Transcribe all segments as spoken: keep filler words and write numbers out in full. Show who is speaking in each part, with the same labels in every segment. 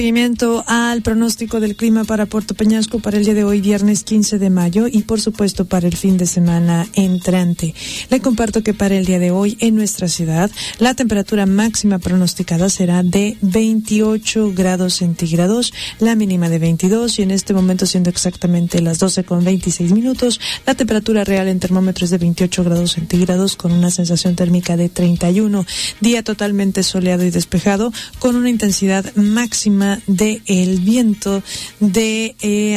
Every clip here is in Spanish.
Speaker 1: Seguimiento al pronóstico del clima para Puerto Peñasco para el día de hoy, viernes quince de mayo, y por supuesto para el fin de semana entrante. Le comparto que para el día de hoy en nuestra ciudad la temperatura máxima pronosticada será de veintiocho grados centígrados, la mínima de veintidós, y en este momento, siendo exactamente las doce con veintiséis minutos, la temperatura real en termómetro es de veintiocho grados centígrados con una sensación térmica de treinta y uno. Día totalmente soleado y despejado con una intensidad máxima de el viento de eh,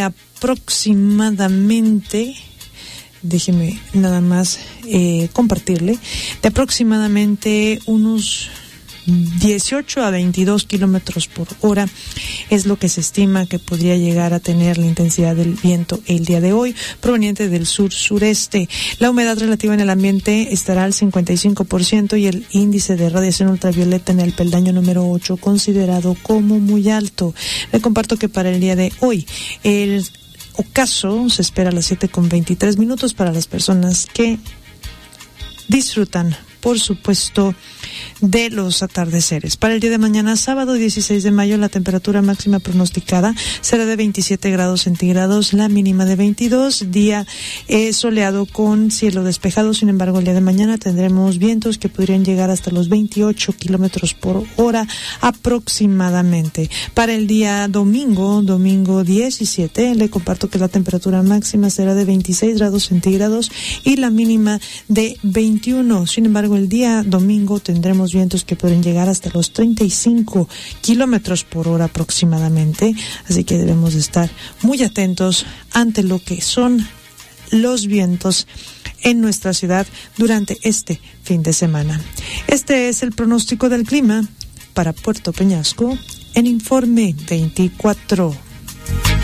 Speaker 1: aproximadamente, déjeme nada más eh, compartirle, de aproximadamente unos dieciocho a veintidós kilómetros por hora es lo que se estima que podría llegar a tener la intensidad del viento el día de hoy, proveniente del sur-sureste. La humedad relativa en el ambiente estará al cincuenta y cinco por ciento y el índice de radiación ultravioleta en el peldaño número ocho considerado como muy alto. Le comparto que para el día de hoy el ocaso se espera a las siete con veintitrés minutos para las personas que disfrutan, por supuesto, de los atardeceres. Para el día de mañana, sábado dieciséis de mayo, la temperatura máxima pronosticada será de veintisiete grados centígrados, la mínima de veintidós, día eh, soleado con cielo despejado. Sin embargo, el día de mañana tendremos vientos que podrían llegar hasta los veintiocho kilómetros por hora aproximadamente. Para el día domingo, domingo diecisiete, le comparto que la temperatura máxima será de veintiséis grados centígrados y la mínima de veintiuno. Sin embargo, el día domingo tendremos vientos que pueden llegar hasta los treinta y cinco kilómetros por hora aproximadamente, así que debemos de estar muy atentos ante lo que son los vientos en nuestra ciudad durante este fin de semana. Este es el pronóstico del clima para Puerto Peñasco en Informe veinticuatro.